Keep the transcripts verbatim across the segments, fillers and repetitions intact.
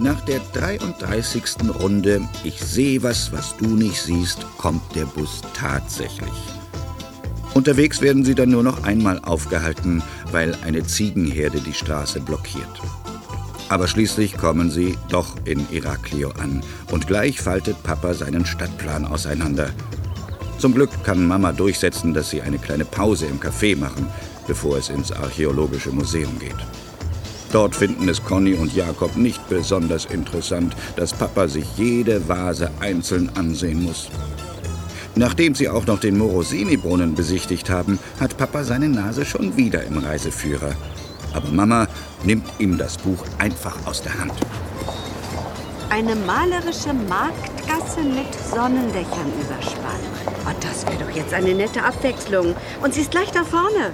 Nach der dreiunddreißigsten Runde »Ich seh was, was du nicht siehst«, kommt der Bus tatsächlich. Unterwegs werden sie dann nur noch einmal aufgehalten, weil eine Ziegenherde die Straße blockiert. Aber schließlich kommen sie doch in Iraklio an und gleich faltet Papa seinen Stadtplan auseinander. Zum Glück kann Mama durchsetzen, dass sie eine kleine Pause im Café machen, bevor es ins Archäologische Museum geht. Dort finden es Conny und Jakob nicht besonders interessant, dass Papa sich jede Vase einzeln ansehen muss. Nachdem sie auch noch den Morosini-Brunnen besichtigt haben, hat Papa seine Nase schon wieder im Reiseführer. Aber Mama nimmt ihm das Buch einfach aus der Hand. Eine malerische Marktgasse mit Sonnendächern überspannt. Oh, das wäre doch jetzt eine nette Abwechslung. Und sie ist gleich da vorne.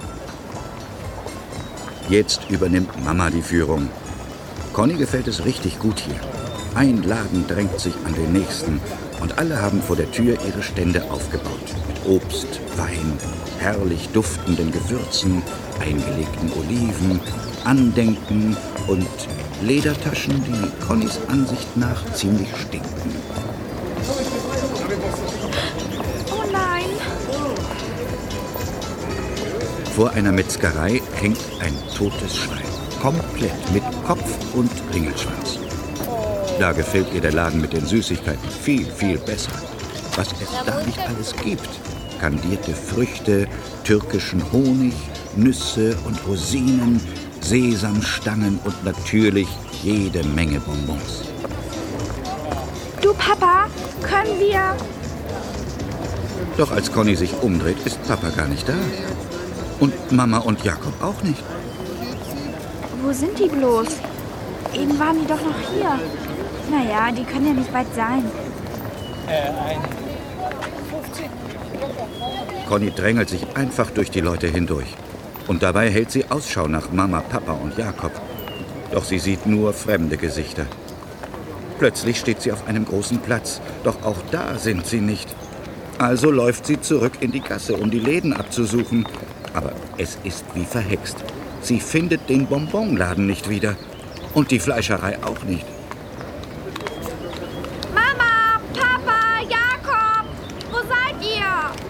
Jetzt übernimmt Mama die Führung. Conny gefällt es richtig gut hier. Ein Laden drängt sich an den nächsten und alle haben vor der Tür ihre Stände aufgebaut. Mit Obst, Wein, herrlich duftenden Gewürzen, eingelegten Oliven, Andenken und Ledertaschen, die Connys Ansicht nach ziemlich stinken. Oh nein! Vor einer Metzgerei hängt ein totes Schwein, komplett mit Kopf und Ringelschwanz. Da gefällt ihr der Laden mit den Süßigkeiten viel, viel besser. Was es da nicht alles gibt. Kandierte Früchte, türkischen Honig, Nüsse und Rosinen, Sesamstangen und natürlich jede Menge Bonbons. Du, Papa, können wir... Doch als Conny sich umdreht, ist Papa gar nicht da. Und Mama und Jakob auch nicht. Wo sind die bloß? Eben waren die doch noch hier. Naja, die können ja nicht weit sein. Conny drängelt sich einfach durch die Leute hindurch. Und dabei hält sie Ausschau nach Mama, Papa und Jakob. Doch sie sieht nur fremde Gesichter. Plötzlich steht sie auf einem großen Platz. Doch auch da sind sie nicht. Also läuft sie zurück in die Gasse, um die Läden abzusuchen. Aber es ist wie verhext. Sie findet den Bonbonladen nicht wieder. Und die Fleischerei auch nicht. Mama, Papa, Jakob, wo seid ihr?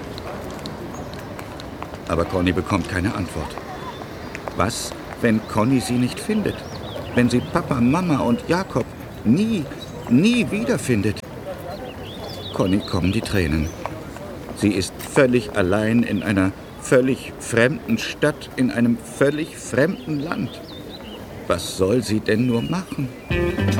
Aber Conny bekommt keine Antwort. Was, wenn Conny sie nicht findet? Wenn sie Papa, Mama und Jakob nie, nie wiederfindet? Conny kommen die Tränen. Sie ist völlig allein in einer völlig fremden Stadt, in einem völlig fremden Land. Was soll sie denn nur machen?